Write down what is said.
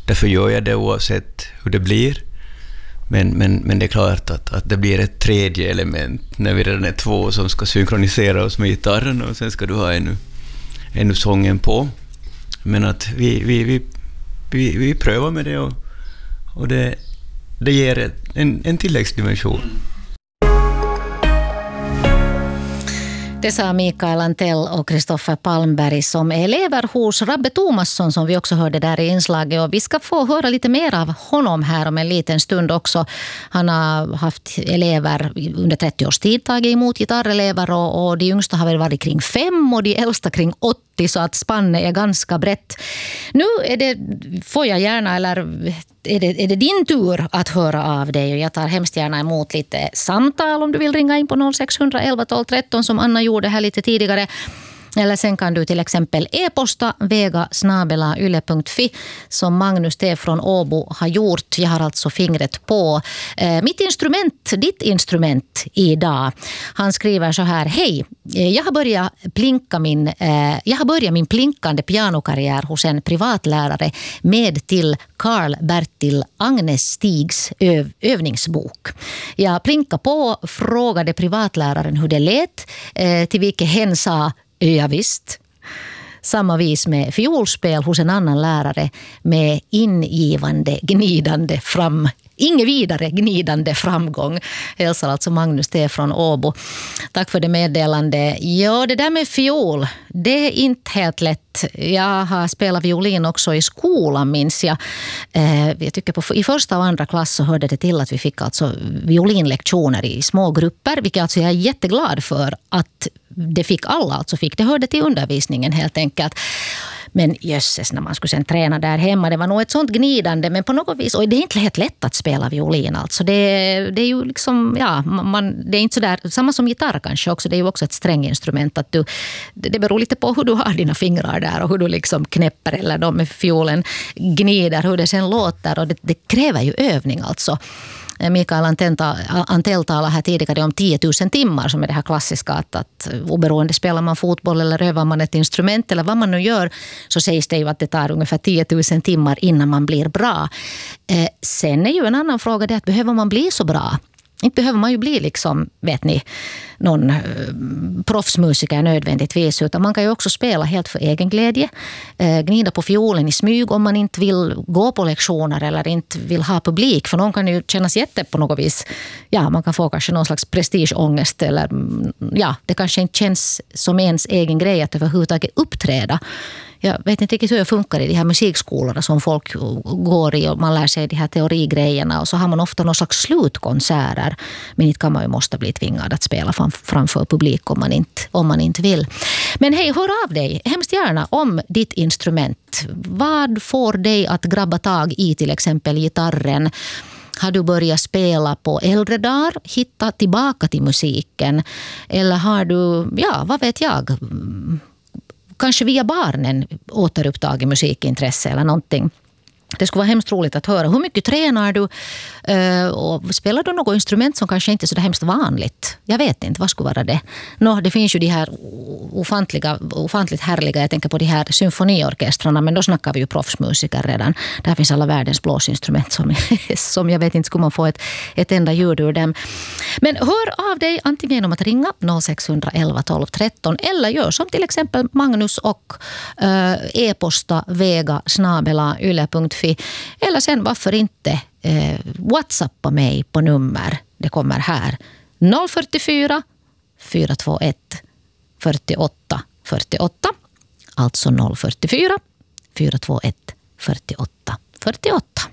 därför gör jag det oavsett hur det blir. Men det är klart att det blir ett tredje element när vi redan är två som ska synkronisera oss med gitarren, och sen ska du ha ännu sången på. Men att vi prövar med det, och det ger en tilläggsdimension. Det sa Mikael Antell och Kristoffer Palmberg som är elever hos Rabbe Thomasson, som vi också hörde där i inslaget. Och vi ska få höra lite mer av honom här om en liten stund också. Han har haft elever under 30 års tid, tagit emot gitarrelever, och de yngsta har väl varit kring 5 och de äldsta kring 80, så att spannet är ganska brett. Nu får jag gärna, eller är det din tur att höra av dig, och jag tar hemskt gärna emot lite samtal om du vill ringa in på 0611 12 13 som Anna gjorde här lite tidigare. Eller sen kan du till exempel e-posta vega@yle.fi som Magnus T från Åbo har gjort. Jag har alltså fingret på ditt instrument idag. Han skriver så här: hej, jag har börjat min plinkande pianokarriär hos en privatlärare med till Carl Bertil Agnes-Stigs övningsbok. Jag plinkade på, frågade privatläraren hur det lät, till vilket hen sa ja visst. Samma vis med fiolspel hos en annan lärare med inget vidare gnidande framgång. Hälsar alltså Magnus T från Åbo. Tack för det meddelande. Ja, det där med fiol, det är inte helt lätt. Jag har spelat violin också i skolan, minns jag. Jag tycker i första och andra klass så hörde det till att vi fick alltså violinlektioner i små grupper, vilket alltså jag är jätteglad för att det fick alla, alltså det hörde till undervisningen helt enkelt. Men jösses, när man skulle sen träna där hemma, det var nog ett sånt gnidande, men på något vis, och det är inte helt lätt att spela violin alltså. Det är ju liksom, ja, det är inte så där, samma som gitarr kanske också, det är ju också ett stränginstrument, att det beror lite på hur du har dina fingrar där och hur du liksom knäpper eller de med fiolen gnider, hur det sen låter, och det kräver ju övning alltså. Mikael Antell talade här tidigare om 10 000 timmar som är det här klassiska att oberoende spelar man fotboll eller övar man ett instrument eller vad man nu gör, så sägs det ju att det tar ungefär 10 000 timmar innan man blir bra. Sen är ju en annan fråga det att behöver man bli så bra? Inte behöver man ju bli liksom, vet ni, någon proffsmusiker nödvändigtvis, utan man kan ju också spela helt för egen glädje. Gnida på fiolen i smyg om man inte vill gå på lektioner eller inte vill ha publik. För någon kan ju kännas jätte på något vis. Ja, man kan få kanske någon slags prestigeångest eller ja, det kanske inte känns som ens egen grej att överhuvudtaget uppträda. Jag vet inte riktigt hur det funkar i de här musikskolorna som folk går i och man lär sig de här teorigrejerna, och så har man ofta någon slags slutkonserter, men inte kan man ju måste bli tvingad att spela framför publik om man inte vill. Men hej, hör av dig hemskt gärna om ditt instrument. Vad får dig att grabba tag i till exempel gitarren? Har du börjat spela på äldre dagar, hitta tillbaka till musiken? Eller har du, ja, vad vet jag, kanske via barnen återupptagit musikintresse eller någonting. Det skulle vara hemskt roligt att höra. Hur mycket tränar du? Och spelar du något instrument som kanske inte är så hemskt vanligt? Jag vet inte, vad skulle vara det? Det finns ju de här ofantligt härliga, jag tänker på de här symfoniorkestrarna, men då snackar vi ju proffsmusiker redan. Där finns alla världens blåsinstrument som jag vet inte, skulle man få ett enda ljud ur dem. Men hör av dig antingen genom att ringa 0611 12 13 eller gör som till exempel Magnus och e-posta vega@yle.fi. Eller sen varför inte WhatsAppa mig på nummer. Det kommer här 044 421 48 48. Alltså 044 421 48 48.